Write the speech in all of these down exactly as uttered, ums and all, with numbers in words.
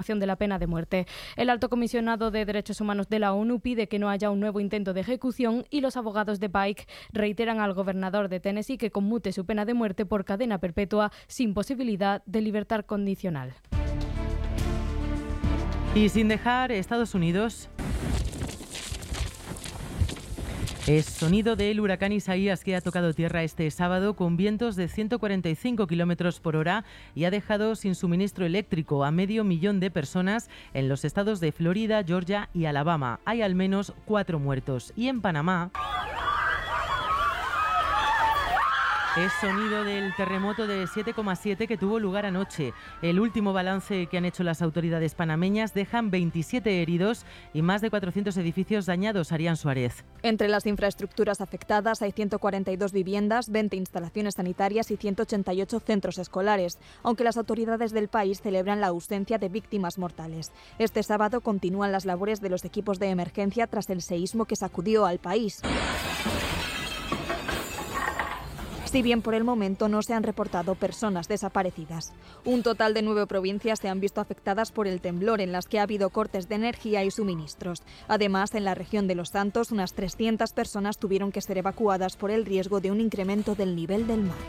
consumación de la pena de muerte. El alto comisionado de Derechos Humanos de la ONU pide que no haya un nuevo intento de ejecución y los abogados de Bike reiteran al gobernador de Tennessee que conmute su pena de muerte por cadena perpetua sin posibilidad de libertad condicional. Y sin dejar Estados Unidos... Es sonido del huracán Isaías que ha tocado tierra este sábado con vientos de ciento cuarenta y cinco kilómetros por hora y ha dejado sin suministro eléctrico a medio millón de personas en los estados de Florida, Georgia y Alabama. Hay al menos cuatro muertos. Y en Panamá... Es sonido del terremoto de siete coma siete que tuvo lugar anoche. El último balance que han hecho las autoridades panameñas dejan veintisiete heridos y más de cuatrocientos edificios dañados. Arián Suárez. Entre las infraestructuras afectadas hay ciento cuarenta y dos viviendas, veinte instalaciones sanitarias y ciento ochenta y ocho centros escolares, aunque las autoridades del país celebran la ausencia de víctimas mortales. Este sábado continúan las labores de los equipos de emergencia tras el seísmo que sacudió al país. Si bien por el momento no se han reportado personas desaparecidas. Un total de nueve provincias se han visto afectadas por el temblor, en las que ha habido cortes de energía y suministros. Además, en la región de Los Santos, unas trescientas personas tuvieron que ser evacuadas por el riesgo de un incremento del nivel del mar.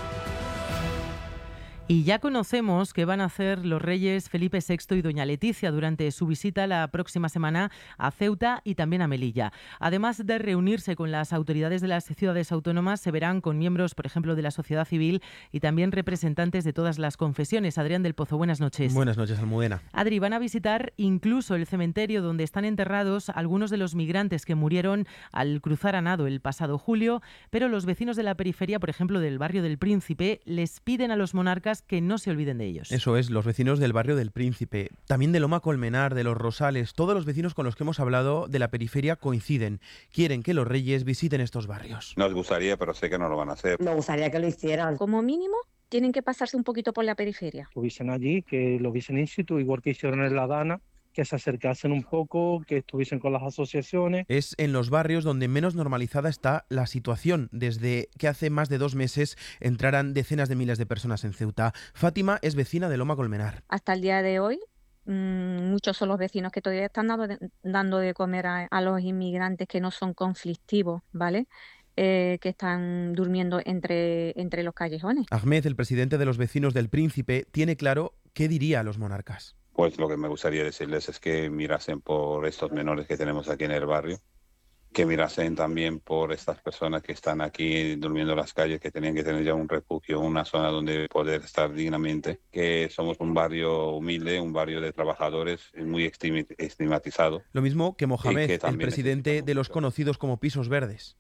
Y ya conocemos qué van a hacer los reyes Felipe sexto y doña Leticia durante su visita la próxima semana a Ceuta y también a Melilla. Además de reunirse con las autoridades de las ciudades autónomas, se verán con miembros, por ejemplo, de la sociedad civil y también representantes de todas las confesiones. Adrián del Pozo, buenas noches. Buenas noches, Almudena. Adri, van a visitar incluso el cementerio donde están enterrados algunos de los migrantes que murieron al cruzar a nado el pasado julio, pero los vecinos de la periferia, por ejemplo, del barrio del Príncipe, les piden a los monarcas que no se olviden de ellos. Eso es, los vecinos del barrio del Príncipe, también de Loma Colmenar, de Los Rosales, todos los vecinos con los que hemos hablado de la periferia coinciden. Quieren que los reyes visiten estos barrios. Nos gustaría, pero sé que no lo van a hacer. Nos gustaría que lo hicieran. Como mínimo, tienen que pasarse un poquito por la periferia. Lo viesen allí, que lo viesen in situ, igual que hicieron en La Dana, que se acercasen un poco, que estuviesen con las asociaciones. Es en los barrios donde menos normalizada está la situación, desde que hace más de dos meses entraran decenas de miles de personas en Ceuta. Fátima es vecina de Loma Colmenar. Hasta el día de hoy, mmm, muchos son los vecinos que todavía están dando de, dando de comer a, a los inmigrantes que no son conflictivos, ¿vale? Eh, que están durmiendo entre, entre los callejones. Ahmed, el presidente de los vecinos del Príncipe, tiene claro qué diría a los monarcas. Pues lo que me gustaría decirles es que mirasen por estos menores que tenemos aquí en el barrio, que mirasen también por estas personas que están aquí durmiendo en las calles, que tenían que tener ya un refugio, una zona donde poder estar dignamente, que somos un barrio humilde, un barrio de trabajadores muy estigmatizado. Lo mismo que Mohamed, que el presidente de los conocidos como pisos verdes.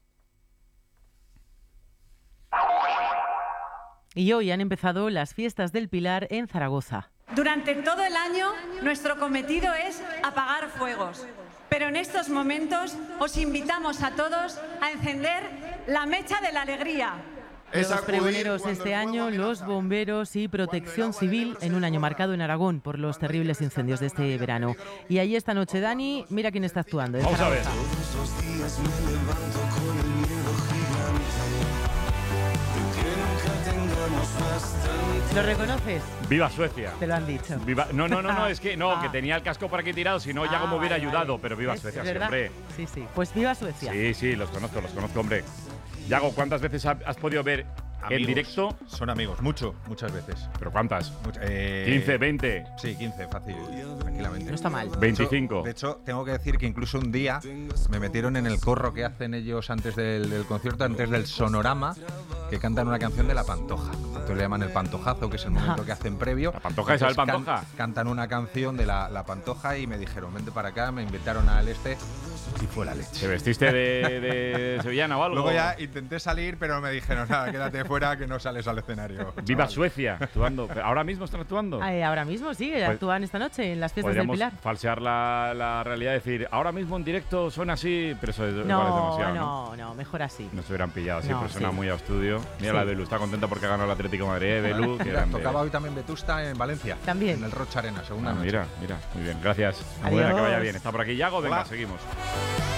Y hoy han empezado las fiestas del Pilar en Zaragoza. Durante todo el año, nuestro cometido es apagar fuegos. Pero en estos momentos os invitamos a todos a encender la mecha de la alegría. Los pregoneros este año, los bomberos y protección civil en un año marcado en Aragón por los terribles incendios de este verano. Y allí esta noche, Dani, mira quién está actuando. Vamos a ver. ¿Lo reconoces? ¡Viva Suecia! Te lo han dicho. Viva... No, no, no, no, es que no, ah. que tenía el casco por aquí tirado, si no ya ah, como hubiera vale, ayudado, vale. Pero viva ¿Es Suecia, verdad? Siempre. Sí, sí, pues viva Suecia. Sí, sí, los conozco, los conozco, hombre. Yago, ¿cuántas veces has podido ver amigos, en directo? Son amigos, mucho, muchas veces. ¿Pero cuántas? Much eh, ¿quince, veinte? Sí, quince, fácil, tranquilamente. No está mal. veinticinco. De hecho, de hecho, tengo que decir que incluso un día me metieron en el corro que hacen ellos antes del, del concierto, antes del sonorama, que cantan una canción de La Pantoja. Entonces le llaman el pantojazo, que es el momento que hacen previo. ¿La Pantoja es el Pantoja? Can, cantan una canción de la, la Pantoja y me dijeron, vente para acá, me invitaron al este y fue la leche. ¿Te vestiste de, de sevillana o algo? Luego ya intenté salir, pero me dijeron, nada, quédate fuera que no sales al escenario. ¡Viva chaval. Suecia! Actuando. ¿Ahora mismo están actuando? Ay, ahora mismo sí, pues actúan esta noche en las fiestas del Pilar. Falsear la, la realidad, decir, ahora mismo en directo suena así, pero eso no, igual es demasiado, no, no, no, mejor así. No se hubieran pillado, sí, no, pero suena sí. muy a estudio. Mira sí. La Belu, está contenta porque ha ganado el Atlético de Madrid, ¿eh, Belu? Mira, tocaba hoy también Vetusta en Valencia. También. En el Rocha Arena, segunda ah, noche. Mira, mira, muy bien, gracias. Adiós. Que vaya bien. Está por aquí Yago, venga, Hola. Seguimos.